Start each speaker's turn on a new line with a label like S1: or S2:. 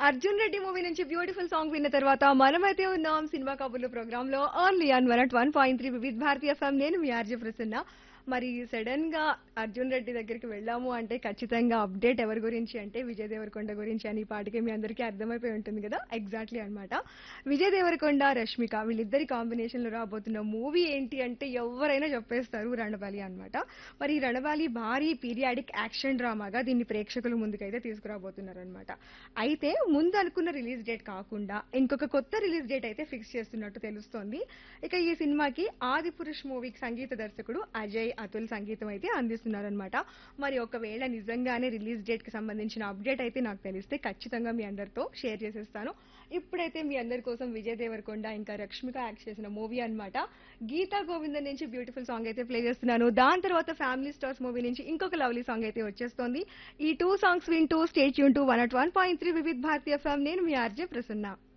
S1: Arjun Reddy movie నుంచి beautiful song విన్న తర్వాత మనమైతే ఉన్నాం సినిమా కబుర్లు ప్రోగ్రామ్ లో only on 101.3 Vividh Bharatiya FM. నేను మీ ఆర్జే ప్రసన్న. మరి సడన్ గా అర్జున్ రెడ్డి దగ్గరికి వెళ్ళాము అంటే ఖచ్చితంగా అప్డేట్ ఎవరి గురించి అంటే విజయ్ దేవరకొండ గురించి అని ఈ పాటికే మీ అందరికీ అర్థమైపోయి ఉంటుంది కదా. ఎగ్జాక్ట్లీ అన్నమాట. విజయ్ దేవరకొండ రష్మిక వీళ్ళిద్దరి కాంబినేషన్ లో రాబోతున్న మూవీ ఏంటి అంటే ఎవరైనా చెప్పేస్తారు, రణబాలి అన్నమాట. మరి ఈ రణబాలి భారీ పీరియాడిక్ యాక్షన్ డ్రామాగా దీన్ని ప్రేక్షకుల ముందుకైతే తీసుకురాబోతున్నారు అనమాట. అయితే ముందు అనుకున్న రిలీజ్ డేట్ కాకుండా ఇంకొక కొత్త రిలీజ్ డేట్ అయితే ఫిక్స్ చేస్తున్నట్టు తెలుస్తోంది. ఇక ఈ సినిమాకి ఆది పురుష్ మూవీకి సంగీత దర్శకుడు అజయ్ అతుల్ సంగీతం అయితే అందిస్తున్నారనమాట. మరి ఒకవేళ నిజంగానే రిలీజ్ డేట్ కి సంబంధించిన అప్డేట్ అయితే నాకు తెలిస్తే ఖచ్చితంగా మీ అందరితో షేర్ చేసేస్తాను. ఇప్పుడైతే మీ అందరి కోసం విజయ్ దేవరకొండ ఇంకా రష్మిక యాక్ట్ చేసిన మూవీ అన్నమాట గీతా గోవిందం నుంచి బ్యూటిఫుల్ సాంగ్ అయితే ప్లే చేస్తున్నాను. దాని తర్వాత ఫ్యామిలీ స్టార్స్ మూవీ నుంచి ఇంకొక లవ్లీ సాంగ్ అయితే వచ్చేస్తోంది. ఈ టూ సాంగ్స్ వింటూ stay tune to 101.3 Vividh Bharatiya FM. నేను మీ ఆర్జే ప్రసన్న.